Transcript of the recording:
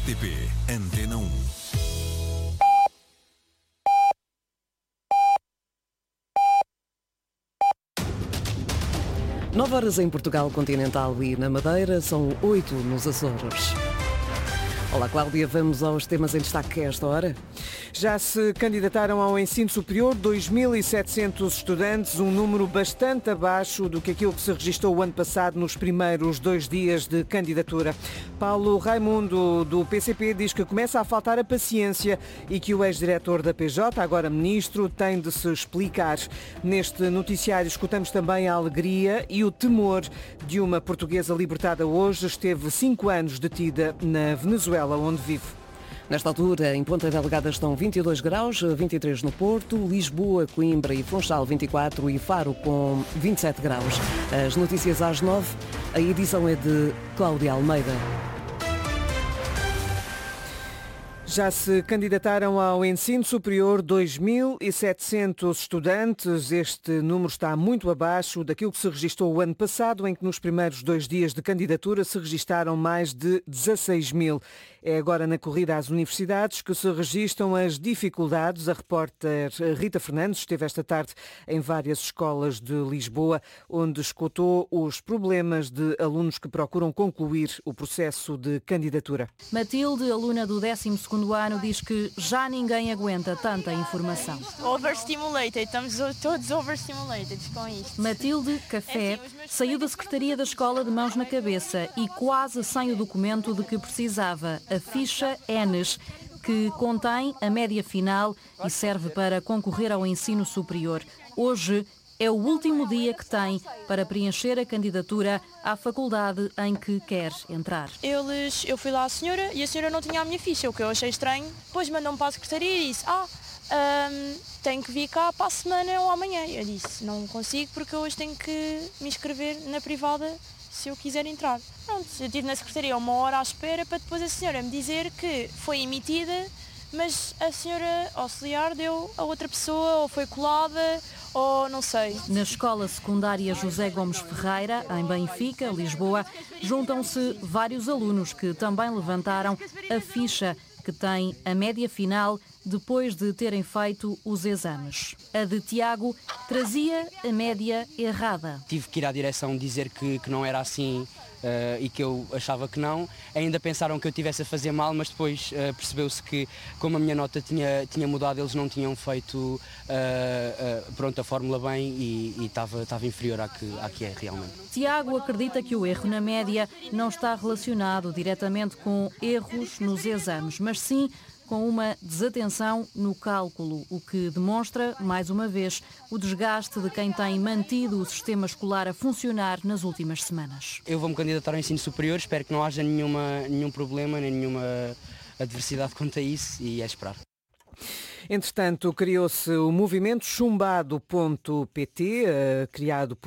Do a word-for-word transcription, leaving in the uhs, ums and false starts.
T P Antena um. Nove horas em Portugal continental e na Madeira, são oito nos Açores. Olá, Cláudia, vamos aos temas em destaque a esta hora. Já se candidataram ao ensino superior dois mil e setecentos estudantes, um número bastante abaixo do que aquilo que se registrou o ano passado nos primeiros dois dias de candidatura. Paulo Raimundo, do P C P, diz que começa a faltar a paciência e que o ex-diretor da P J, agora ministro, tem de se explicar. Neste noticiário escutamos também a alegria e o temor de uma portuguesa libertada hoje. Esteve cinco anos detida na Venezuela, onde vive. Nesta altura, em Ponta Delgada estão vinte e dois graus, vinte e três no Porto, Lisboa, Coimbra e Funchal vinte e quatro e Faro com vinte e sete graus. As notícias às nove, a edição é de Cláudia Almeida. Já se candidataram ao ensino superior dois mil e setecentos estudantes. Este número está muito abaixo daquilo que se registrou o ano passado, em que nos primeiros dois dias de candidatura se registaram mais de dezasseis mil. É agora na corrida às universidades que se registram as dificuldades. A repórter Rita Fernandes esteve esta tarde em várias escolas de Lisboa, onde escutou os problemas de alunos que procuram concluir o processo de candidatura. Matilde, aluna do décimo segundo ano, diz que já ninguém aguenta tanta informação. Overstimulated, estamos todos overstimulated com isto. Matilde Café saiu da secretaria da escola de mãos na cabeça e quase sem o documento de que precisava, a ficha Enes, que contém a média final e serve para concorrer ao ensino superior. Hoje é o último dia que tem para preencher a candidatura à faculdade em que quer entrar. Eles, eu fui lá à senhora e a senhora não tinha a minha ficha, o que eu achei estranho. Depois mandou-me para a secretaria e disse, ah, hum, tenho que vir cá para a semana ou amanhã. Eu disse, não consigo porque hoje tenho que me inscrever na privada se eu quiser entrar. Pronto, eu estive na secretaria uma hora à espera para depois a senhora me dizer que foi emitida, mas a senhora auxiliar deu a outra pessoa ou foi colada ou não sei. Na escola secundária José Gomes Ferreira, em Benfica, Lisboa, juntam-se vários alunos que também levantaram a ficha que tem a média final depois de terem feito os exames. A de Tiago trazia a média errada. Tive que ir à direção dizer que, que não era assim uh, e que eu achava que não. Ainda pensaram que eu estivesse a fazer mal, mas depois uh, percebeu-se que, como a minha nota tinha, tinha mudado, eles não tinham feito uh, uh, pronto, a fórmula bem e estava inferior à que, à que é realmente. Tiago acredita que o erro na média não está relacionado diretamente com erros nos exames, mas sim com uma desatenção no cálculo, o que demonstra, mais uma vez, o desgaste de quem tem mantido o sistema escolar a funcionar nas últimas semanas. Eu vou-me candidatar ao ensino superior, espero que não haja nenhuma, nenhum problema, nem nenhuma adversidade quanto a isso e é esperar. Entretanto, criou-se o movimento chumbado ponto pt, criado por